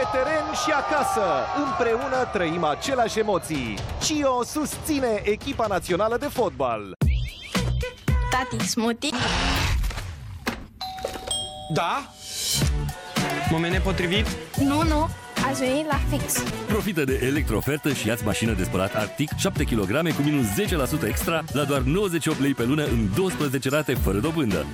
pe teren și acasă. Împreună trăim aceleași emoții. CIO susține echipa națională de fotbal. Tati, smoothie? Da? Moment nepotrivit? Nu, ați venit la fix. Profită de electrofertă și ia-ți mașină de spălat Arctic 7 kg cu minus 10% extra la doar 98 lei pe lună în 12 rate fără dobândă.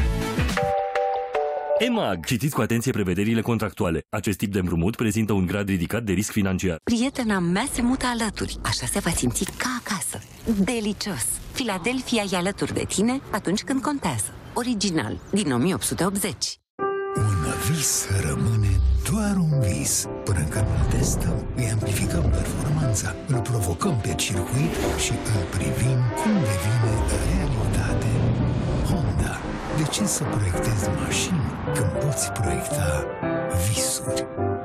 EMAG. Citiți cu atenție prevederile contractuale. Acest tip de împrumut prezintă un grad ridicat de risc financiar. Prietena mea se mută alături. Așa se va simți ca acasă. Delicios! Philadelphia e alături de tine atunci când contează. Original, din 1880. Un vis rămâne doar un vis. Până când îl testăm, îi amplificăm performanța, îl provocăm pe circuit și îl privim cum devine realitate. Honda. De ce să proiectezi mașini când poți proiecta visuri?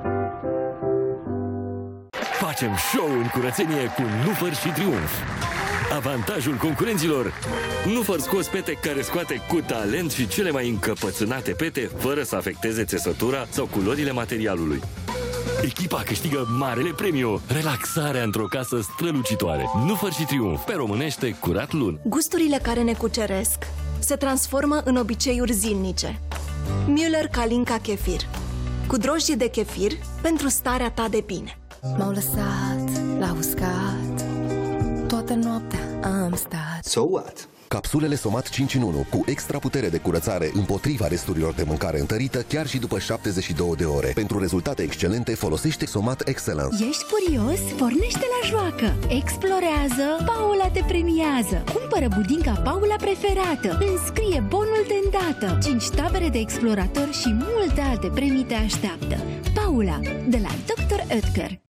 Facem show în curățenie cu Nufăr și Triumf. Avantajul concurenților: Nufăr scos pete care scoate cu talent și cele mai încăpățânate pete fără să afecteze țesătura sau culorile materialului. Echipa câștigă marele premiu, relaxarea într-o casă strălucitoare. Nufăr și Triumf, pe românește curat luni. Gusturile care ne cuceresc se transformă în obiceiuri zilnice. Müller Kalinka Kefir, cu drojdie de chefir pentru starea ta de bine. M-au lăsat la uscat, toată noaptea am stat. So what? Capsulele Somat 5 în 1 cu extra putere de curățare împotriva resturilor de mâncare întărită chiar și după 72 de ore. Pentru rezultate excelente folosește Somat Excellence. Ești curios? Pornește la joacă! Explorează! Paula te premiază! Cumpără budinca Paula preferată! Înscrie bonul de îndată! 5 tabere de explorator și multe alte premii te așteaptă! Paula, de la Dr. Oetker.